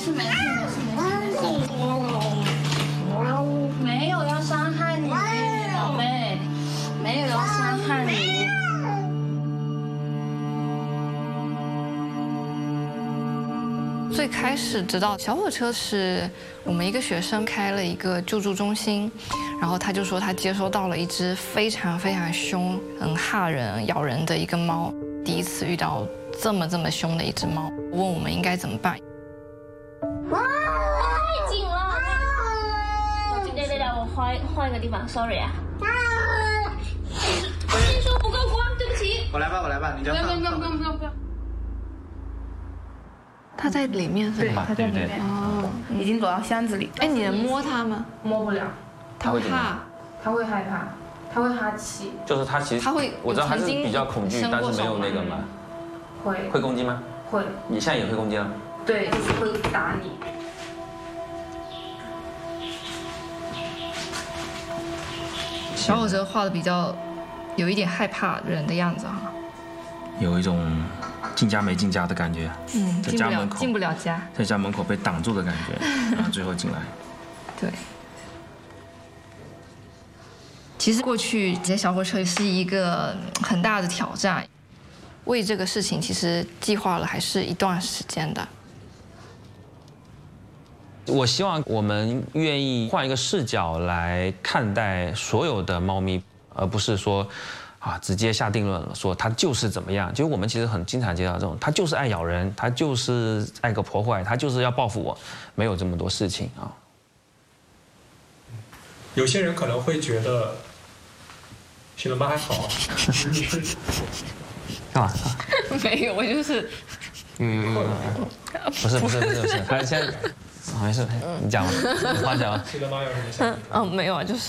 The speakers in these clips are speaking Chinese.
事没事没事没事，没有要伤害你，宝贝，没有要伤害你。 最开始知道小火车是我们一个学生开了一个救助中心，然后他就说他接收到了一只非常非常凶、很吓人、咬人的一个猫，第一次遇到这么凶的一只猫，问我们应该怎么办。 太紧了，对，我换一个地方 ，sorry 啊。技术不够光，对不起。 我来吧，你就不用。 它在里面是吧？ 它在里面。哦，已经躲到箱子里。 哎，你能摸它吗？ 摸不了， 它会怕， 它会害怕，它会哈气。 就是它其实它会， 我知道它是比较恐惧，但是没有那个嘛。会攻击吗？ 会。 你现在也会攻击了？ 对，就是会打你。 小火车画的比较有一点害怕人的样子哈。 有一种进家没进家的感觉，在家门口进不了家， 在家门口被挡住的感觉，然后最后进来。 对。其实过去接小火车是一个很大的挑战，为这个事情其实计划了还是一段时间的。 我希望我们愿意换一个视角来看待所有的猫咪，而不是说直接下定论了，说它就是怎么样。就我们其实很经常接到这种，它就是爱咬人，它就是爱个破坏，它就是要报复我，没有这么多事情啊。 有些人可能会觉得，喜乐妈还好。 干嘛？ 没有，我就是。 不是，他现在。没事，你讲吧，你话讲吧。 喜乐妈有什么想？ 没有啊，就是。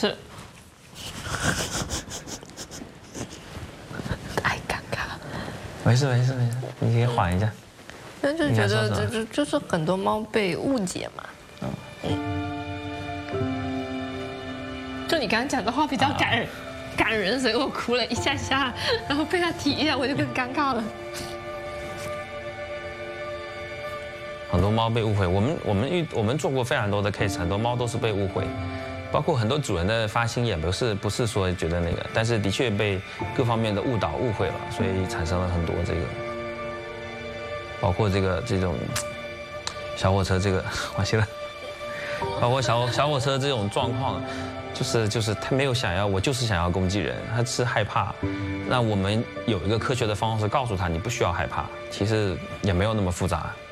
太尴尬。 没事，你可以缓一下。 就觉得就是很多猫被误解嘛。就你刚刚讲的话比较感人，所以我哭了一下，然后被他提一下，我就更尴尬了。 很多猫被误会，我们做过非常多的 case， 很多猫都是被误会，包括很多主人的发心也不是说觉得那个，但是的确被各方面的误导误会了，所以产生了很多这个，包括这种小火车这个，我记得，包括小火车这种状况，就是他没有想要，我就是想要攻击人，他是害怕，那我们有一个科学的方式告诉他，你不需要害怕，其实也没有那么复杂。